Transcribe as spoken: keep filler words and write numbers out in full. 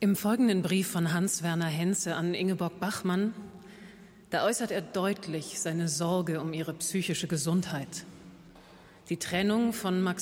Im folgenden Brief von Hans-Werner Henze an Ingeborg Bachmann, da äußert er deutlich seine Sorge um ihre psychische Gesundheit. Die Trennung von Max